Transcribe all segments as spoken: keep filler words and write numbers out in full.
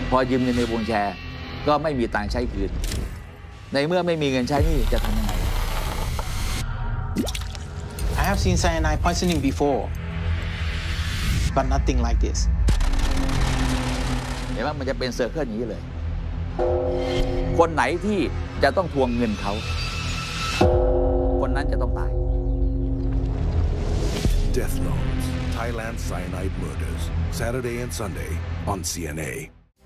พอยืมเงินในวงแชร์ก็ไม่มีตังค์ใช้คืนในเมื่อไม่มีเงินใช้นี่จะทำยังไง I have seen cyanide poisoning before but nothing like this เห็นว่ามันจะเป็นเซอร์เคิลอย่างนี้เลยคนไหนที่จะต้องทวงเงินเขาคนนั้นจะต้องตาย Death Loans, Thailand Cyanide Murders, Saturday and Sunday on C N A.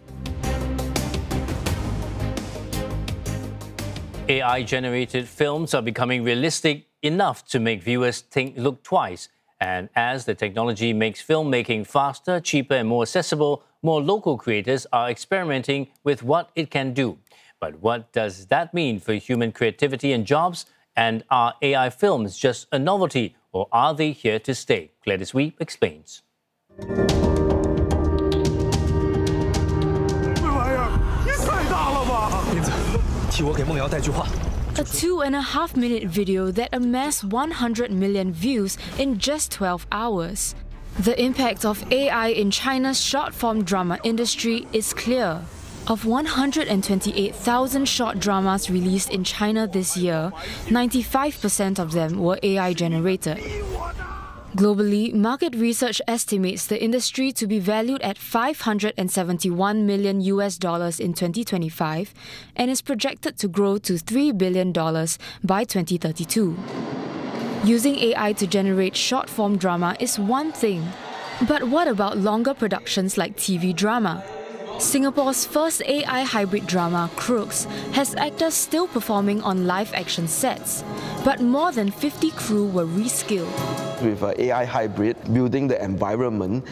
A I-generated films are becoming realistic enough to make viewers think look twice. And as the technology makes filmmaking faster, cheaper, and more accessible, more local creators are experimenting with what it can do. But what does that mean for human creativity and jobs? And are A I films just a novelty, or are they here to stay? Gladys Wee explains. A two and a half minute video that amassed one hundred million views in just twelve hours. The impact of A I in China's short-form drama industry is clear. Of one hundred twenty-eight thousand short dramas released in China this year, ninety-five percent of them were A I generated. Globally, market research estimates the industry to be valued at five hundred seventy-one million U S dollars in twenty twenty-five and is projected to grow to three billion dollars by twenty thirty-two. Using A I to generate short-form drama is one thing. But what about longer productions like T V drama? Singapore's first A I hybrid drama, Crooks, has actors still performing on live-action sets, but more than fifty crew were reskilled. With an A I hybrid, building the environment,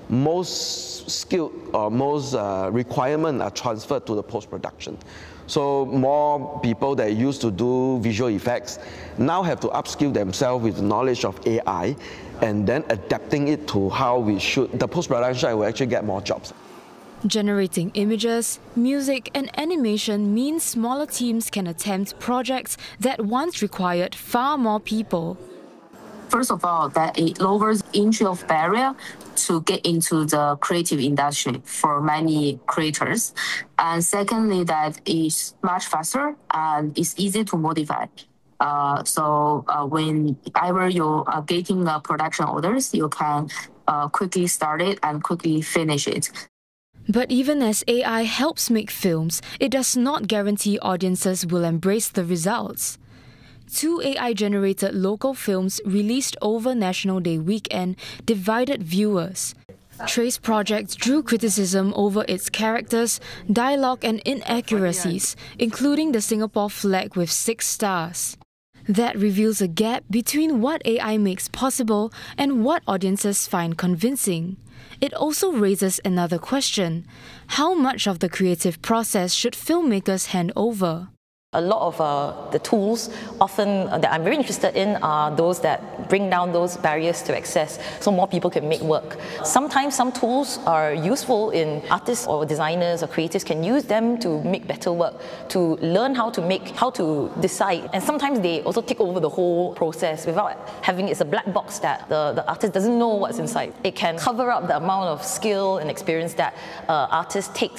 most skill or most uh, requirements are transferred to the post-production. So more people that used to do visual effects now have to upskill themselves with knowledge of A I and then adapting it to how we shoot. The post-production will actually get more jobs. Generating images, music, and animation means smaller teams can attempt projects that once required far more people. First of all, that it lowers entry of barrier to get into the creative industry for many creators. And secondly, that is much faster and it's easy to modify. Uh, so uh, whenever you are getting uh, production orders, you can uh, quickly start it and quickly finish it. But even as A I helps make films, it does not guarantee audiences will embrace the results. Two A I-generated local films released over National Day weekend divided viewers. Trace Project drew criticism over its characters, dialogue and inaccuracies, including the Singapore flag with six stars. That reveals a gap between what A I makes possible and what audiences find convincing. It also raises another question. How much of the creative process should filmmakers hand over? A lot of uh, the tools often uh, that I'm very interested in are those that bring down those barriers to access so more people can make work. Sometimes some tools are useful in artists or designers or creators can use them to make better work, to learn how to make, how to decide. And sometimes they also take over the whole process without having, it's a black box that the, the artist doesn't know what's inside. It can cover up the amount of skill and experience that uh, artists take.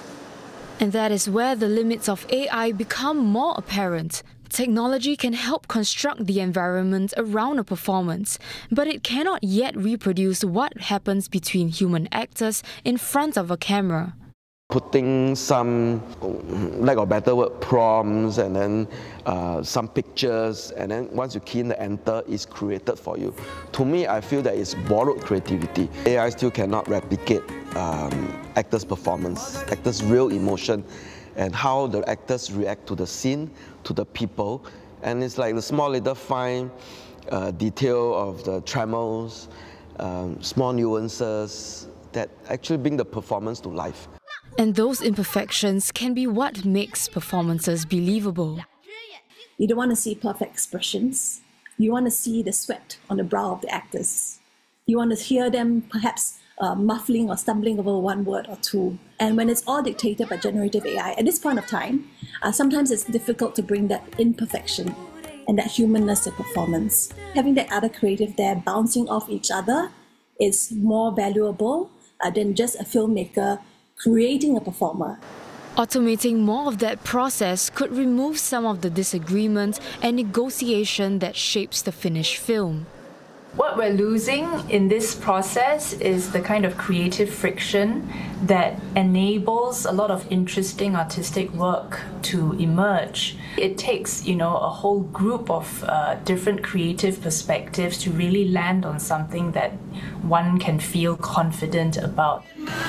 And that is where the limits of A I become more apparent. Technology can help construct the environment around a performance, but it cannot yet reproduce what happens between human actors in front of a camera. Putting some, lack of better word, prompts and then uh, some pictures, and then once you key in the enter, it's created for you. To me, I feel that it's borrowed creativity. A I still cannot replicate um, actors' performance, actors' real emotion, and how the actors react to the scene, to the people. And it's like the small little fine uh, detail of the tremors, um, small nuances that actually bring the performance to life. And those imperfections can be what makes performances believable. You don't want to see perfect expressions. You want to see the sweat on the brow of the actors. You want to hear them perhaps uh, muffling or stumbling over one word or two. And when it's all dictated by generative A I, at this point of time, uh, sometimes it's difficult to bring that imperfection and that humanness to performance. Having that other creative there bouncing off each other is more valuable uh, than just a filmmaker creating a performer. Automating more of that process could remove some of the disagreement and negotiation that shapes the finished film. What we're losing in this process is the kind of creative friction that enables a lot of interesting artistic work to emerge. It takes, you know, a whole group of uh, different creative perspectives to really land on something that one can feel confident about.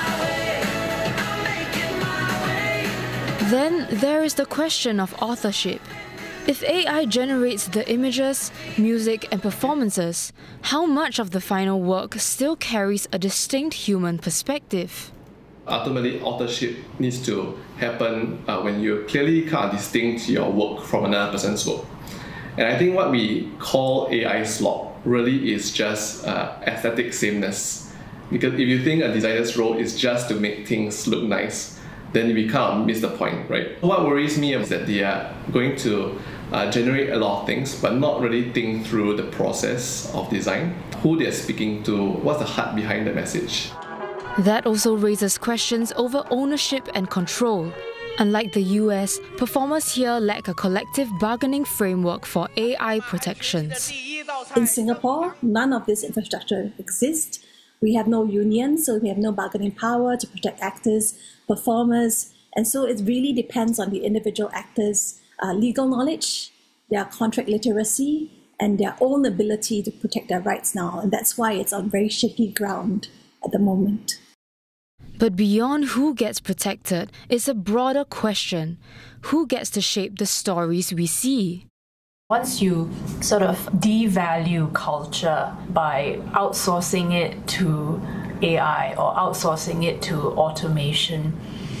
Then there is the question of authorship. If A I generates the images, music, and performances, how much of the final work still carries a distinct human perspective? Ultimately, authorship needs to happen uh, when you clearly can't distinct your work from another person's work. And I think what we call A I slop really is just uh, aesthetic sameness. Because if you think a designer's role is just to make things look nice, then we kind of miss the point, right? What worries me is that they are going to uh, generate a lot of things, but not really think through the process of design, who they're speaking to, what's the heart behind the message. That also raises questions over ownership and control. Unlike the U S, performers here lack a collective bargaining framework for A I protections. In Singapore, none of this infrastructure exists. We have no unions, so we have no bargaining power to protect actors, performers, and so it really depends on the individual actors' uh, legal knowledge, their contract literacy, and their own ability to protect their rights now. And that's why it's on very shaky ground at the moment. But beyond who gets protected is a broader question. Who gets to shape the stories we see? Once you sort of devalue culture by outsourcing it to A I or outsourcing it to automation,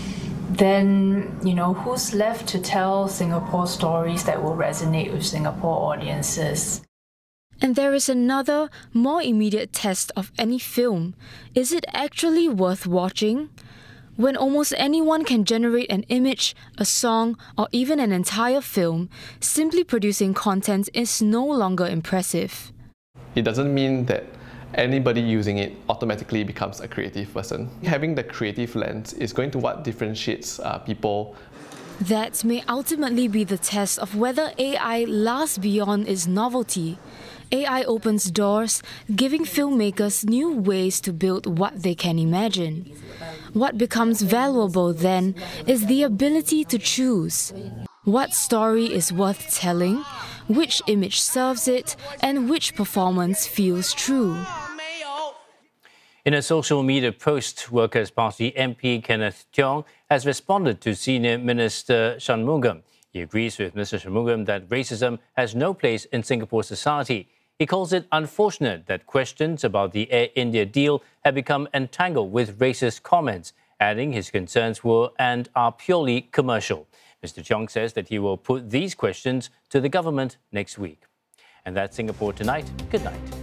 then, you know, who's left to tell Singapore stories that will resonate with Singapore audiences? And there is another, more immediate test of any film. Is it actually worth watching? When almost anyone can generate an image, a song, or even an entire film, simply producing content is no longer impressive. It doesn't mean that anybody using it automatically becomes a creative person. Having the creative lens is going to what differentiates uh, people. That may ultimately be the test of whether A I lasts beyond its novelty. A I opens doors, giving filmmakers new ways to build what they can imagine. What becomes valuable then is the ability to choose. What story is worth telling, which image serves it, and which performance feels true. In a social media post, Workers' Party M P Kenneth Tiong has responded to Senior Minister Shanmugam. He agrees with Mister Shanmugam that racism has no place in Singapore society. He calls it unfortunate that questions about the Air India deal have become entangled with racist comments, adding his concerns were and are purely commercial. Mister Tiong says that he will put these questions to the government next week. And that's Singapore Tonight. Good night.